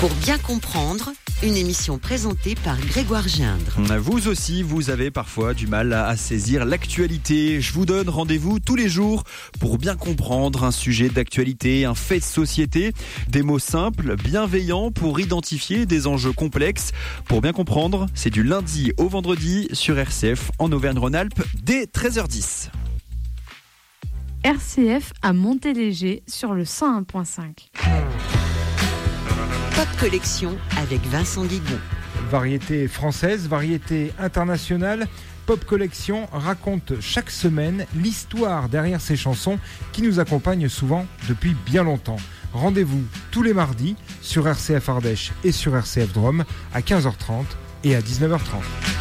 Pour bien comprendre, une émission présentée par Grégoire Gindre. Vous aussi, vous avez parfois du mal à saisir l'actualité. Je vous donne rendez-vous tous les jours pour bien comprendre un sujet d'actualité, un fait de société. Des mots simples, bienveillants pour identifier des enjeux complexes. Pour bien comprendre, c'est du lundi au vendredi sur RCF en Auvergne-Rhône-Alpes dès 13h10. RCF à Montéléger sur le 101.5. Pop Collection avec Vincent Guigon. Variété française, variété internationale, Pop Collection raconte chaque semaine l'histoire derrière ces chansons qui nous accompagnent souvent depuis bien longtemps. Rendez-vous tous les mardis sur RCF Ardèche et sur RCF Drôme à 15h30 et à 19h30.